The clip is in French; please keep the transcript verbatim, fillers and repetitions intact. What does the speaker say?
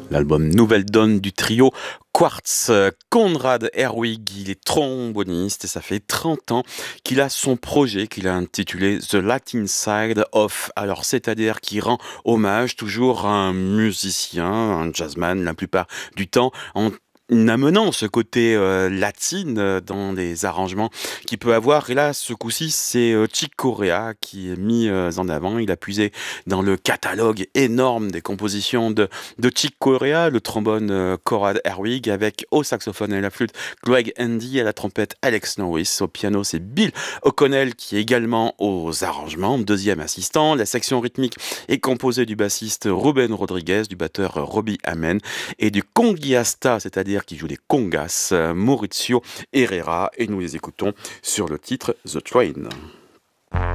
L'album Nouvelle Donne du trio Quartz. Konrad Herwig, il est tromboniste et ça fait trente ans qu'il a son projet qu'il a intitulé The Latin Side of. Alors, c'est-à-dire qu'il rend hommage toujours à un musicien, un jazzman la plupart du temps, en amenant ce côté euh, latine euh, dans les arrangements qu'il peut avoir. Et là, ce coup-ci, c'est euh, Chick Corea qui est mis euh, en avant. Il a puisé dans le catalogue énorme des compositions de, de Chick Corea, le trombone euh, Konrad Herwig, avec au saxophone et à la flûte Greg Handy, à la trompette Alex Norris, au piano c'est Bill O'Connell qui est également aux arrangements, deuxième assistant. La section rythmique est composée du bassiste Ruben Rodriguez, du batteur Robbie Amen et du conguiasta, c'est-à-dire qui joue les congas, Maurizio Herrera, et nous les écoutons sur le titre The Train.